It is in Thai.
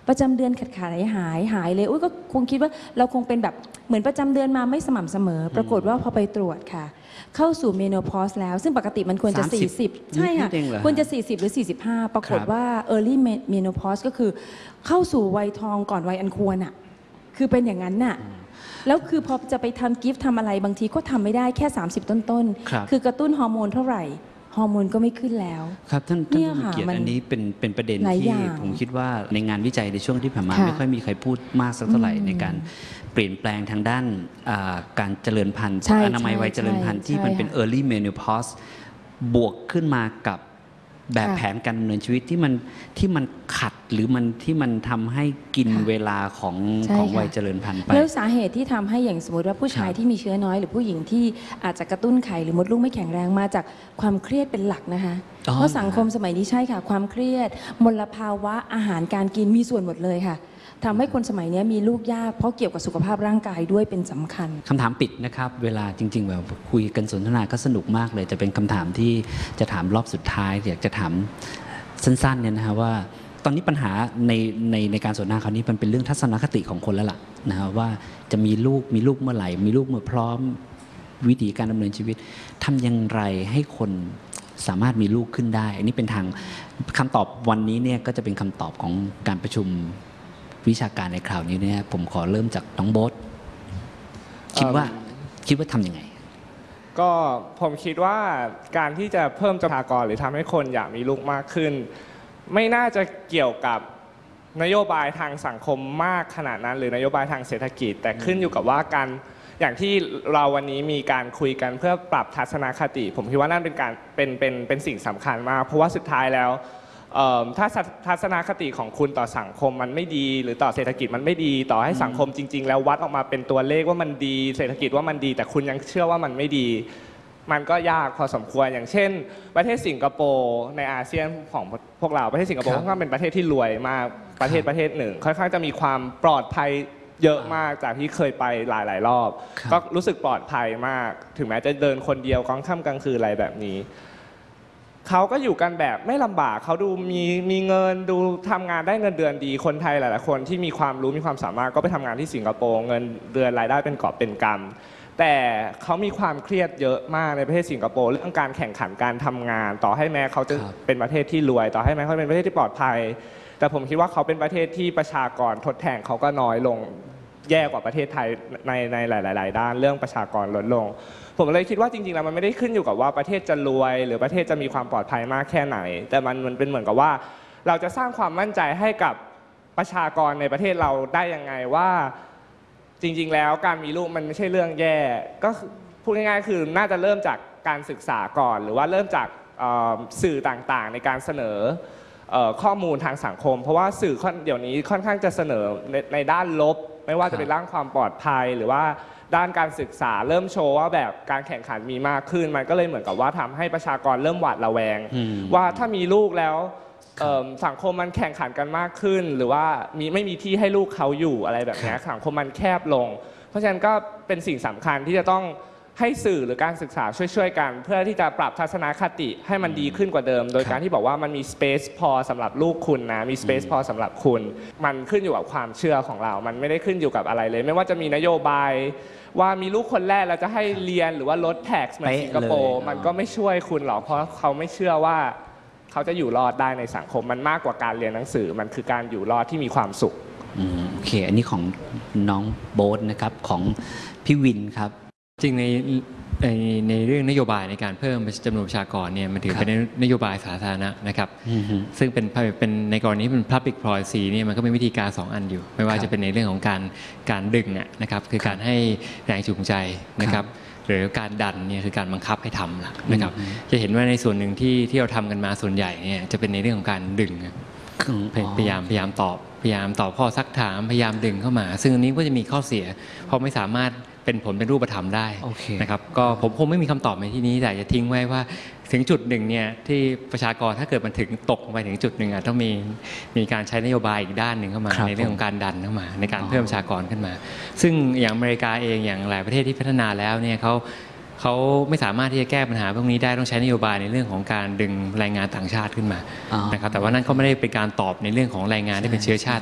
ประจำเดือนขาดหายเลยอุ้ยก็คงคิดว่าเราคงเป็นแบบเหมือนประจำเดือนมาไม่สม่ำเสมอปรากฏว่าพอไปตรวจค่ะเข้าสู่เมโนพอสแล้วซึ่งปกติมันควรจะ40ใช่ค่ะควรจะ40หรือ45ปรากฏว่า early menopause ก็คือเข้าสู่วัยทองก่อนวัยอันควรอ่ะคือเป็นอย่างนั้นน่ะแล้วคือพอจะไปทำกิฟต์ทำอะไรบางทีก็ทำไม่ได้แค่30ต้นๆคือกระตุ้นฮอร์โมนเท่าไหร่ฮอร์โมนก็ไม่ขึ้นแล้วครับท่านเกียรติอันนี้เป็นประเด็นที่ผมคิดว่าในงานวิจัยในช่วงที่ผ่านมาไม่ค่อยมีใครพูดมากสักเท่าไหร่ในการเปลี่ยนแปลงทางด้านการเจริญพันธุ์อนามัยวัยเจริญพันธุ์ที่มันเป็น early menopause บวกขึ้นมากับแบบแผนการดำเนินชีวิตที่มันขัดหรือที่มันทำให้กินเวลาของวัยเจริญพันธุ์ไปแล้วสาเหตุที่ทำให้อย่างสมมติว่าผู้ชายที่มีเชื้อน้อยหรือผู้หญิงที่อาจจะกระตุ้นไข่หรือมดลูกไม่แข็งแรงมาจากความเครียดเป็นหลักนะคะเพราะสังคมสมัยนี้ใช่ค่ะความเครียดมลภาวะอาหารการกินมีส่วนหมดเลยค่ะทำให้คนสมัยนี้มีลูกยากเพราะเกี่ยวกับสุขภาพร่างกายด้วยเป็นสำคัญคำถามปิดนะครับเวลาจริงๆแบบคุยกันสนทนาก็สนุกมากเลยจะเป็นคำถามที่จะถามรอบสุดท้ายอยากจะถามสั้นๆเนี่ยนะฮะว่าตอนนี้ปัญหาในการสนทนาคราวนี้มันเป็นเรื่องทัศนคติของคนแล้วล่ะนะฮะว่าจะมีลูกเมื่อไหร่มีลูกเมื่อพร้อมวิธีการดำเนินชีวิตทำอย่างไรให้คนสามารถมีลูกขึ้นได้อันนี้เป็นทางคำตอบวันนี้เนี่ยก็จะเป็นคำตอบของการประชุมวิชาการในคราวนี้เนี่ยผมขอเริ่มจากน้องโบ๊ทคิดว่าทำยังไงก็ผมคิดว่าการที่จะเพิ่มประชากรหรือทำให้คนอยากมีลูกมากขึ้นไม่น่าจะเกี่ยวกับนโยบายทางสังคมมากขนาดนั้นหรือนโยบายทางเศรษฐกิจแต่ขึ้นอยู่กับว่าการอย่างที่เราวันนี้มีการคุยกันเพื่อปรับทัศนคติผมคิดว่านั่นเป็นการเป็นสิ่งสำคัญมากเพราะว่าสุดท้ายแล้วถ้าทัศนคติของคุณต่อสังคมมันไม่ดีหรือต่อเศรษฐกิจมันไม่ดีต่อให้สังคมจริงๆแล้ววัดออกมาเป็นตัวเลขว่ามันดีเศรษฐกิจว่ามันดีแต่คุณยังเชื่อว่ามันไม่ดีมันก็ยากพอสมควรอย่างเช่นประเทศสิงคโปร์ในอาเซียนของพวกเราประเทศสิงคโปร์ค่อนข้างเป็นประเทศที่รวยมากประเทศหนึ่งค่อนข้างจะมีความปลอดภัยเยอะมากจากที่เคยไปหลายรอบก็รู้สึกปลอดภัยมากถึงแม้จะเดินคนเดียวกลางค่ำกลางคืนอะไรแบบนี้เขาก็อยู่กันแบบไม่ลำบากเขาดูมีเงินดูทำงานได้เงินเดือนดีคนไทยหลายๆคนที่มีความรู้มีความสามารถก็ไปทำงานที่สิงคโปร์เงินเดือนรายได้เป็นกอบเป็นกำแต่เขามีความเครียดเยอะมากในประเทศสิงคโปร์เรื่องการแข่งขันการทำงานต่อให้แม้เขาจะเป็นประเทศที่รวยต่อให้แม้เขาเป็นประเทศที่ปลอดภัยแต่ผมคิดว่าเขาเป็นประเทศที่ประชากรทดแทนเขาก็น้อยลงแย่กว่าประเทศไทยในหลายๆด้านเรื่องประชากรลดลงผมเลยคิดว่าจริงๆแล้วมันไม่ได้ขึ้นอยู่กับว่าประเทศจะรวยหรือประเทศจะมีความปลอดภัยมากแค่ไหนแต่มันเป็นเหมือนกับว่าเราจะสร้างความมั่นใจให้กับประชากรในประเทศเราได้ยังไงว่าจริงๆแล้วการมีลูกมันไม่ใช่เรื่องแย่ก็พูดง่ายๆคือน่าจะเริ่มจากการศึกษาก่อนหรือว่าเริ่มจากสื่อต่างๆในการเสนอข้อมูลทางสังคมเพราะว่าสื่อเดี๋ยวนี้ค่อนข้างจะเสนอในด้านลบไม่ว่าจะเป็นด้านความปลอดภัยหรือว่าด้านการศึกษาเริ่มโชว์ว่าแบบการแข่งขันมีมากขึ้นมันก็เลยเหมือนกับว่าทำให้ประชากรเริ่มหวาดระแวงว่าถ้ามีลูกแล้วสังคมมันแข่งขันกันมากขึ้นหรือว่าไม่มีที่ให้ลูกเขาอยู่อะไรแบบนี้สังคมมันแคบลงเพราะฉะนั้นก็เป็นสิ่งสำคัญที่จะต้องให้สื่อหรือการศึกษาช่วยกันเพื่อที่จะปรับทัศนคติให้มันดีขึ้นกว่าเดิมโดยการที่บอกว่ามันมีสเปซพอสำหรับลูกคุณนะมีสเปซพอสำหรับคุณมันขึ้นอยู่กับความเชื่อของเรามันไม่ได้ขึ้นอยู่กับอะไรเลยไม่ว่าจะมีนโยบายว่ามีลูกคนแรกเราจะให้เรียนหรือว่าลดแท็กเหมือนสิงคโปร์มันก็ไม่ช่วยคุณหรอกเพราะเขาไม่เชื่อว่าเขาจะอยู่รอดได้ในสังคมมันมากกว่าการเรียนหนังสือมันคือการอยู่รอดที่มีความสุขโอเคอันนี้ของน้องโบ๊ทนะครับของพี่วินครับจริงในเรื่องนโยบายในการเพิ่มจำนวนประชากรเนี่ยมันถือเป็นนโยบายสาธารณะนะครับซึ่งเป็นในกรณีเป็น public policy เนี่ยมันก็มีวิธีการ2 อันอยู่ไม่ว่าจะเป็นในเรื่องของการดึงนะครับคือการให้แรงจูงใจนะครับหรือการดันเนี่ยคือการบังคับให้ทำนะครับจะเห็นว่าในส่วนหนึ่งที่เราทำกันมาส่วนใหญ่เนี่ยจะเป็นในเรื่องของการดึงพยายามตอบข้อซักถามพยายามดึงเข้ามาซึ่งอันนี้ก็จะมีข้อเสียเพราะไม่สามารถเป็นผลเป็นรูปธรรมได้นะครับก็ผมคงไม่มีคำตอบในที่นี้แต่จะทิ้งไว้ว่าถึงจุดหนึ่งเนี่ยที่ประชากรถ้าเกิดมันถึงตกไปถึงจุดหนึ่งต้องมีการใช้นโยบายอีกด้านหนึ่งเข้ามาในเรื่องของการดันเข้ามาในการเพิ่มประชากรขึ้นมาซึ่งอย่างอเมริกาเองอย่างหลายประเทศที่พัฒนาแล้วเนี่ยเขาไม่สามารถที่จะแก้ปัญหาพวกนี้ได้ต้องใช้นโยบายในเรื่องของการดึงแรงงานต่างชาติขึ้นมานะครับแต่ว่านั่นก็ไม่ได้เป็นการตอบในเรื่องของแรงงานที่เป็นเชื้อชาติ